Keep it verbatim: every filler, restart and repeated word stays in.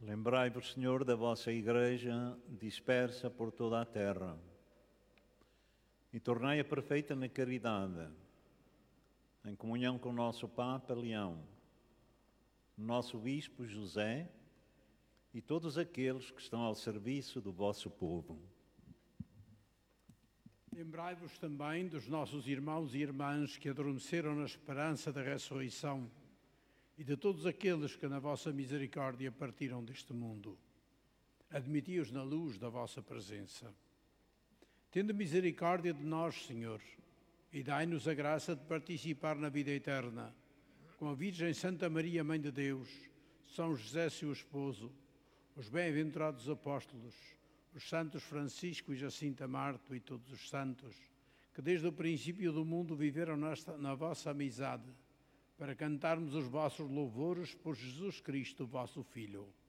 Lembrai-vos, Senhor, da vossa Igreja dispersa por toda a terra e tornai-a perfeita na caridade, em comunhão com o nosso Papa Leão, nosso Bispo José e todos aqueles que estão ao serviço do vosso povo. Lembrai-vos também dos nossos irmãos e irmãs que adormeceram na esperança da ressurreição e de todos aqueles que na vossa misericórdia partiram deste mundo. Admiti-os na luz da vossa presença. Tende misericórdia de nós, Senhor, e dai-nos a graça de participar na vida eterna, com a Virgem Santa Maria, Mãe de Deus, São José, seu esposo, os bem-aventurados apóstolos, os santos Francisco e Jacinta Marto e todos os santos, que desde o princípio do mundo viveram nesta, na vossa amizade, para cantarmos os vossos louvores por Jesus Cristo, vosso Filho.